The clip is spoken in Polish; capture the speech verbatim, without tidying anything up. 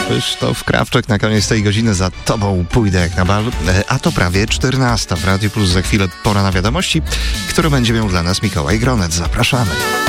Krzysztof Krawczyk na koniec tej godziny. Za tobą pójdę jak na bal. A to prawie czternasta w Radiu Plus. Za chwilę pora na wiadomości, które będzie miał dla nas Mikołaj Gronec. Zapraszamy.